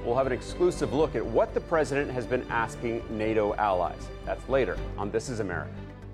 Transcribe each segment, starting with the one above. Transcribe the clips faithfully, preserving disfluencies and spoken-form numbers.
we'll have an exclusive look at what the president has been asking NATO allies. That's later on This Is America.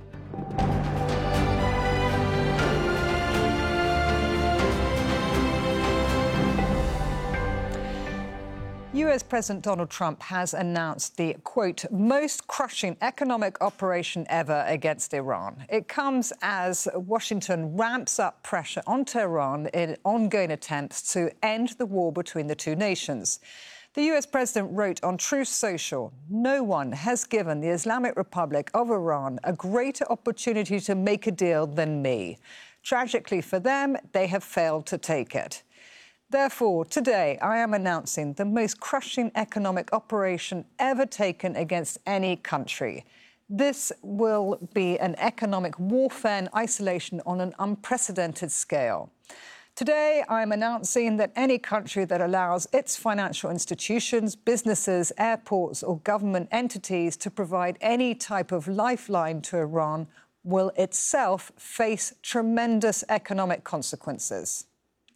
U S President Donald Trump has announced the, quote, most crushing economic operation ever against Iran. It comes as Washington ramps up pressure on Tehran in ongoing attempts to end the war between the two nations. The U S president wrote on Truth Social, no one has given the Islamic Republic of Iran a greater opportunity to make a deal than me. Tragically for them, they have failed to take it. Therefore, today, I am announcing the most crushing economic operation ever taken against any country. This will be an economic warfare and isolation on an unprecedented scale. Today, I am announcing that any country that allows its financial institutions, businesses, airports or government entities to provide any type of lifeline to Iran will itself face tremendous economic consequences.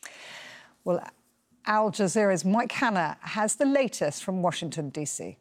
Well, Al Jazeera's Mike Hanna has the latest from Washington, D C.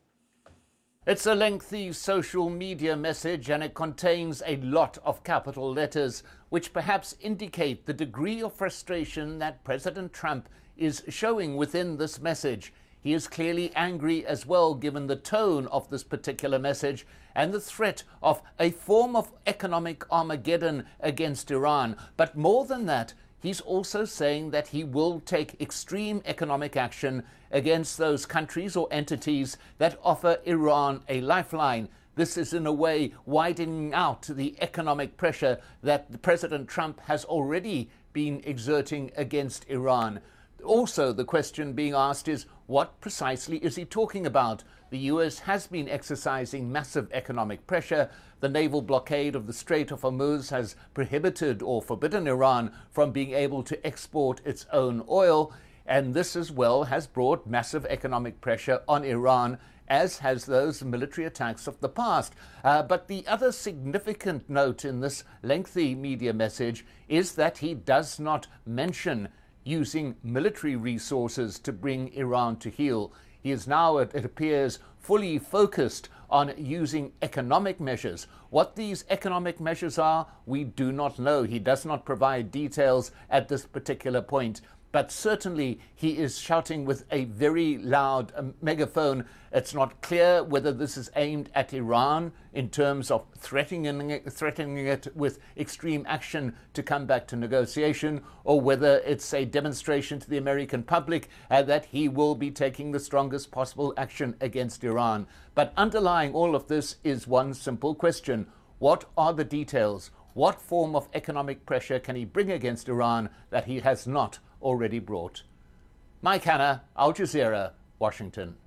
It's a lengthy social media message and it contains a lot of capital letters, which perhaps indicate the degree of frustration that President Trump is showing within this message. He is clearly angry as well, given the tone of this particular message and the threat of a form of economic Armageddon against Iran. But more than that, he's also saying that he will take extreme economic action against those countries or entities that offer Iran a lifeline. This is, in a way, widening out the economic pressure that President Trump has already been exerting against Iran. Also, the question being asked is, what precisely is he talking about? The U S has been exercising massive economic pressure. The naval blockade of the Strait of Hormuz has prohibited or forbidden Iran from being able to export its own oil. And this as well has brought massive economic pressure on Iran, as has those military attacks of the past. Uh, but the other significant note in this lengthy media message is that he does not mention using military resources to bring Iran to heel. He is now, it appears, fully focused on using economic measures. What these economic measures are, we do not know. He does not provide details at this particular point. But certainly he is shouting with a very loud um, megaphone. It's not clear whether this is aimed at Iran in terms of threatening it, threatening it with extreme action to come back to negotiation, or whether it's a demonstration to the American public uh, that he will be taking the strongest possible action against Iran. But underlying all of this is one simple question. What are the details? What form of economic pressure can he bring against Iran that he has not already brought? Mike Hanna, Al Jazeera, Washington.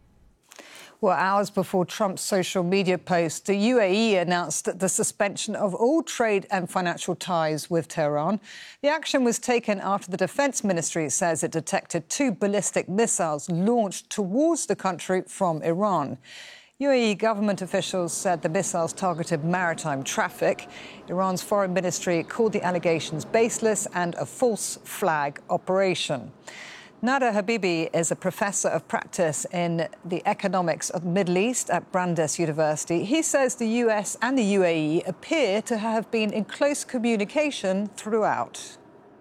Well, hours before Trump's social media post, the U A E announced the suspension of all trade and financial ties with Tehran. The action was taken after the Defense Ministry says it detected two ballistic missiles launched towards the country from Iran. U A E government officials said the missiles targeted maritime traffic. Iran's foreign ministry called the allegations baseless and a false flag operation. Nader Habibi is a professor of practice in the economics of the Middle East at Brandeis University. He says the U S and the U A E appear to have been in close communication throughout.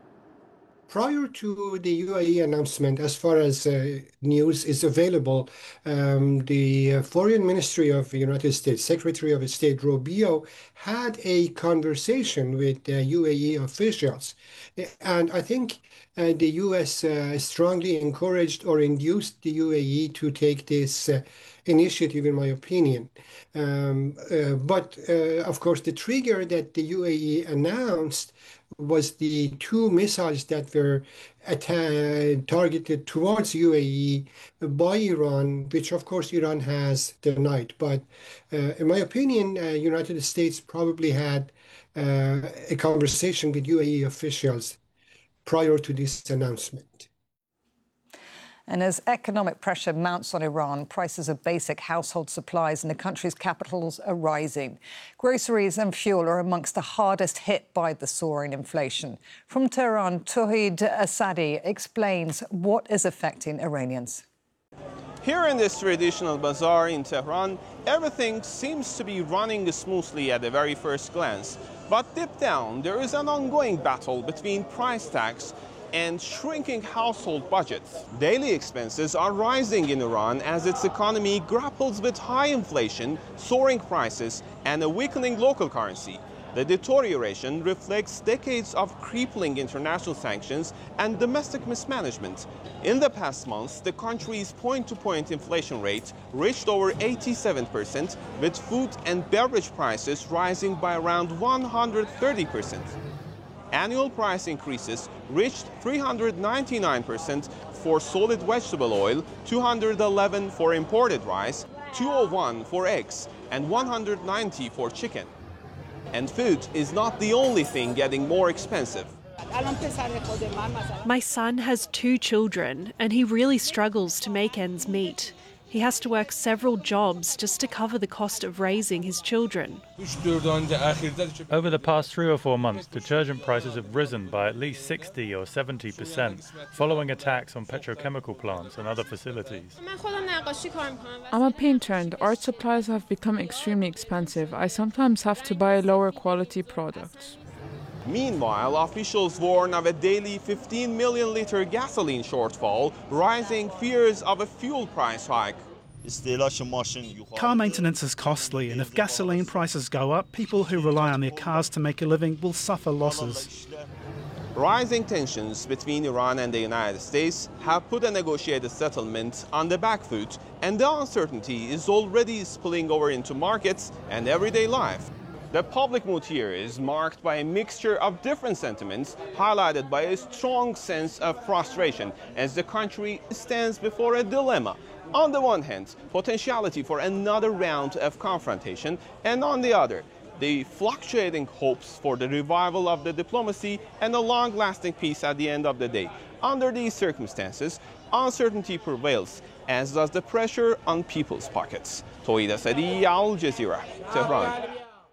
Prior to the U A E announcement, as far as uh, news is available, um, the Foreign Ministry of the United States, Secretary of State Rubio, had a conversation with uh, U A E officials. And I think uh, the U S uh, strongly encouraged or induced the U A E to take this uh, initiative, in my opinion. Um, uh, but, uh, of course, the trigger that the U A E announced was the two missiles that were targeted towards U A E by Iran, which of course Iran has denied. But uh, in my opinion, uh, United States probably had uh, a conversation with U A E officials prior to this announcement. And as economic pressure mounts on Iran, prices of basic household supplies in the country's capitals are rising. Groceries and fuel are amongst the hardest hit by the soaring inflation. From Tehran, Tauhid Asadi explains what is affecting Iranians. Here in this traditional bazaar in Tehran, everything seems to be running smoothly at the very first glance. But deep down, there is an ongoing battle between price tags and shrinking household budgets. Daily expenses are rising in Iran as its economy grapples with high inflation, soaring prices, and a weakening local currency. The deterioration reflects decades of crippling international sanctions and domestic mismanagement. In the past months, the country's point-to-point inflation rate reached over eighty-seven percent, with food and beverage prices rising by around one hundred thirty percent. Annual price increases reached three hundred ninety-nine percent for solid vegetable oil, two hundred eleven for imported rice, two hundred one for eggs, and one hundred ninety for chicken. And food is not the only thing getting more expensive. My son has two children and he really struggles to make ends meet. He has to work several jobs just to cover the cost of raising his children. Over the past three or four months, detergent prices have risen by at least sixty or seventy percent, following a tax on petrochemical plants and other facilities. I'm a painter and art supplies have become extremely expensive. I sometimes have to buy lower quality products. Meanwhile, officials warn of a daily fifteen million liter gasoline shortfall, rising fears of a fuel price hike. Car maintenance is costly, and if gasoline prices go up, people who rely on their cars to make a living will suffer losses. Rising tensions between Iran and the United States have put a negotiated settlement on the back foot, and the uncertainty is already spilling over into markets and everyday life. The public mood here is marked by a mixture of different sentiments, highlighted by a strong sense of frustration as the country stands before a dilemma. On the one hand, potentiality for another round of confrontation, and on the other, the fluctuating hopes for the revival of the diplomacy and a long-lasting peace at the end of the day. Under these circumstances, uncertainty prevails, as does the pressure on people's pockets. Tawhid Asadi, Al Jazeera, Tehran.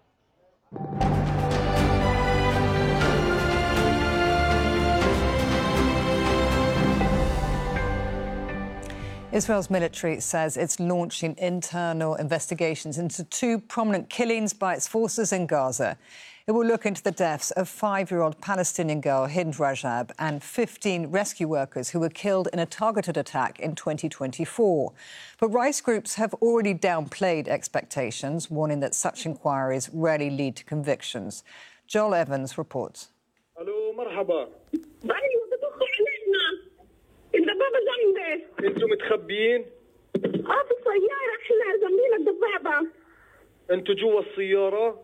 Israel's military says it's launching internal investigations into two prominent killings by its forces in Gaza. It will look into the deaths of five-year-old Palestinian girl Hind Rajab and fifteen rescue workers who were killed in a targeted attack in twenty twenty-four. But rights groups have already downplayed expectations, warning that such inquiries rarely lead to convictions. Joel Evans reports. انتم متخبيين؟ اه في السيارة احنا زميلة الضبابة. انتوا جوا السيارة؟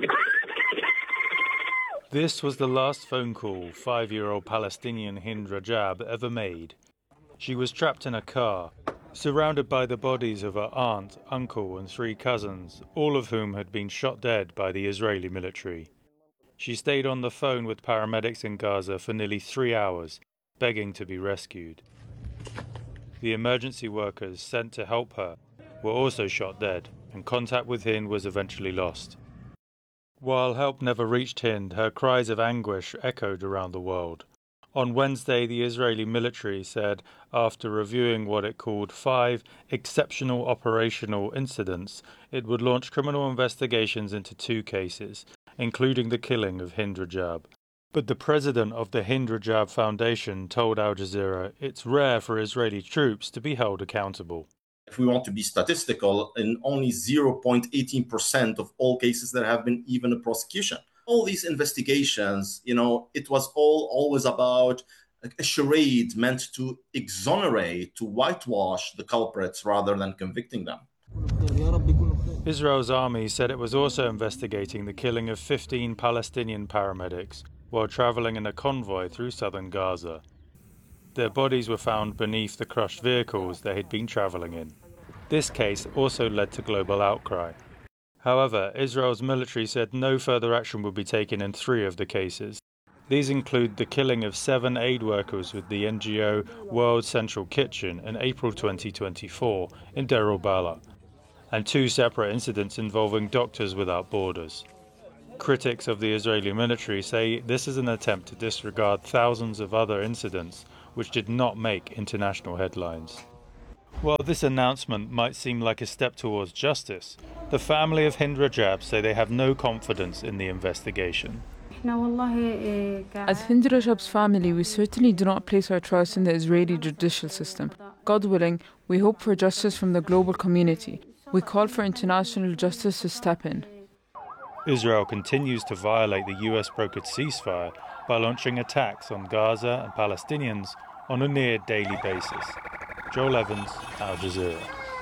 This was the last phone call five-year-old Palestinian Hind Rajab ever made. She was trapped in a car, surrounded by the bodies of her aunt, uncle and three cousins, all of whom had been shot dead by the Israeli military. She stayed on the phone with paramedics in Gaza for nearly three hours, begging to be rescued. The emergency workers sent to help her were also shot dead, and contact with Hind was eventually lost. While help never reached Hind, her cries of anguish echoed around the world. On Wednesday, the Israeli military said, after reviewing what it called five exceptional operational incidents, it would launch criminal investigations into two cases, including the killing of Hind Rajab. But the president of the Hind Rajab Foundation told Al Jazeera it's rare for Israeli troops to be held accountable. If we want to be statistical, in only zero point one eight percent of all cases there have been even a prosecution. All these investigations, you know, it was all always about a charade meant to exonerate, to whitewash the culprits rather than convicting them. Israel's army said it was also investigating the killing of fifteen Palestinian paramedics while travelling in a convoy through southern Gaza. Their bodies were found beneath the crushed vehicles they had been travelling in. This case also led to global outcry. However, Israel's military said no further action would be taken in three of the cases. These include the killing of seven aid workers with the N G O World Central Kitchen in April twenty twenty-four in Deir al-Balah, and two separate incidents involving Doctors Without Borders. Critics of the Israeli military say this is an attempt to disregard thousands of other incidents which did not make international headlines. While this announcement might seem like a step towards justice, the family of Hind Rajab say they have no confidence in the investigation. As Hind Rajab's family, we certainly do not place our trust in the Israeli judicial system. God willing, we hope for justice from the global community. We call for international justice to step in. Israel continues to violate the U S-brokered ceasefire by launching attacks on Gaza and Palestinians on a near daily basis. Joel Evans, Al Jazeera.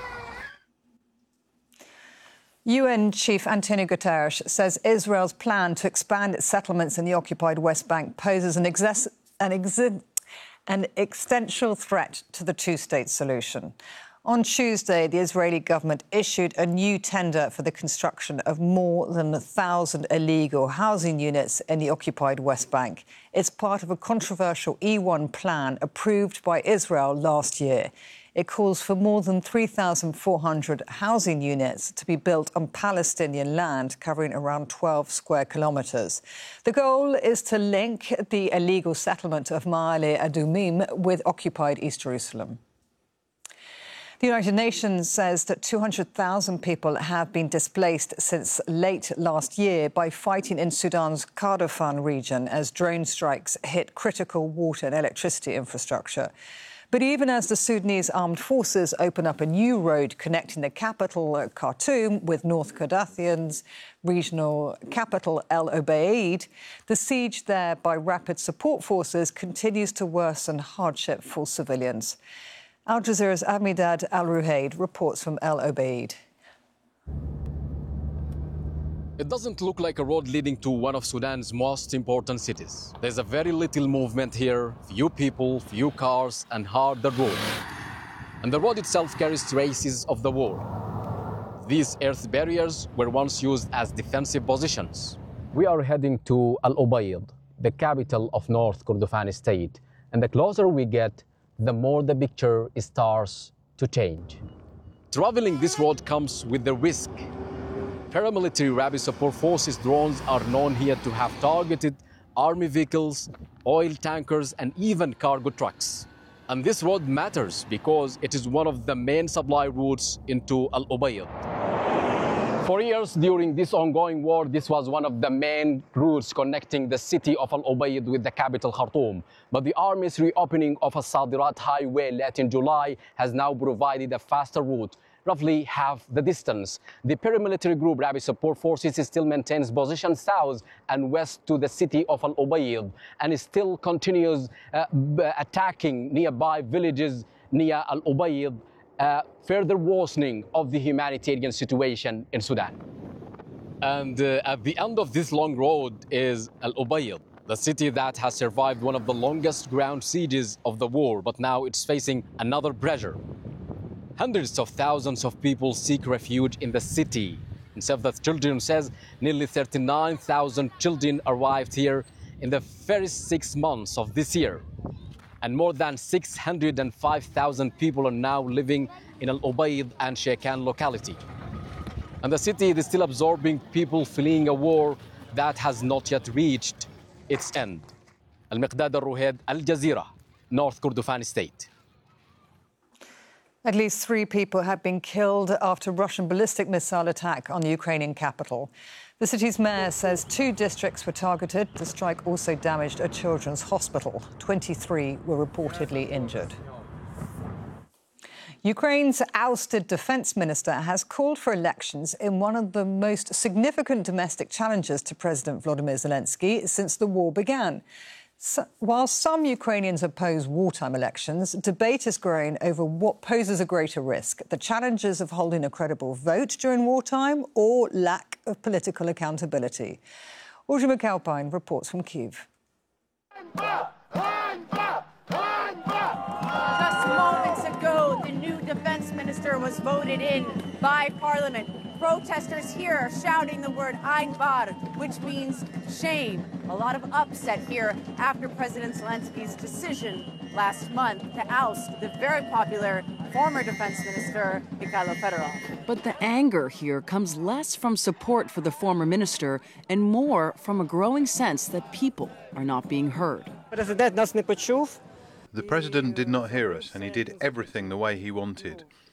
U N Chief Antonio Guterres says Israel's plan to expand its settlements in the occupied West Bank poses an, exes- an, exi- an existential threat to the two-state solution. On Tuesday, the Israeli government issued a new tender for the construction of more than a thousand illegal housing units in the occupied West Bank. It's part of a controversial E one plan approved by Israel last year. It calls for more than three thousand four hundred housing units to be built on Palestinian land, covering around twelve square kilometres. The goal is to link the illegal settlement of Ma'ale Adumim with occupied East Jerusalem. The United Nations says that two hundred thousand people have been displaced since late last year by fighting in Sudan's Kordofan region as drone strikes hit critical water and electricity infrastructure. But even as the Sudanese armed forces open up a new road connecting the capital, Khartoum, with North Kordofani's regional capital, El Obeid, the siege there by rapid support forces continues to worsen hardship for civilians. Al Jazeera's Amidad Al-Ruhaid reports from El Obeid. It doesn't look like a road leading to one of Sudan's most important cities. There's a very little movement here, few people, few cars, and hard the road. And the road itself carries traces of the war. These earth barriers were once used as defensive positions. We are heading to Al Obeid, the capital of North Kordofan state. And the closer we get, the more the picture starts to change. Traveling this road comes with the risk. Paramilitary rapid support forces drones are known here to have targeted army vehicles, oil tankers, and even cargo trucks. And this road matters because it is one of the main supply routes into Al Obeid. For years during this ongoing war, this was one of the main routes connecting the city of Al Obeid with the capital Khartoum. But the army's reopening of a Sadirat highway late in July has now provided a faster route, roughly half the distance. The paramilitary group Rapid Support Forces still maintains positions south and west to the city of Al Obeid and still continues uh, attacking nearby villages near Al Obeid, Uh, further worsening of the humanitarian situation in Sudan. And uh, at the end of this long road is Al Obeid, the city that has survived one of the longest ground sieges of the war, but now it's facing another pressure. Hundreds of thousands of people seek refuge in the city. And Save the Children says nearly thirty-nine thousand children arrived here in the first six months of this year. And more than six hundred five thousand people are now living in Al Obeid and Shekan locality. And the city is still absorbing people fleeing a war that has not yet reached its end. Al-Miqdad Al-Ruhaid, Al Jazeera, North Kordofan State. At least three people have been killed after Russian ballistic missile attack on the Ukrainian capital. The city's mayor says two districts were targeted. The strike also damaged a children's hospital. twenty-three were reportedly injured. Ukraine's ousted defence minister has called for elections in one of the most significant domestic challenges to President Volodymyr Zelensky since the war began. So, while some Ukrainians oppose wartime elections, debate is growing over what poses a greater risk, the challenges of holding a credible vote during wartime or lack of political accountability. Audrey McAlpine reports from Kyiv. Just moments ago, the new defense minister was voted in by Parliament. Protesters here are shouting the word Ainbar, which means shame. A lot of upset here after President Zelensky's decision last month to oust the very popular former defense minister, Mikhailo Fedorov. But the anger here comes less from support for the former minister and more from a growing sense that people are not being heard. The president did not hear us, and he did everything the way he wanted.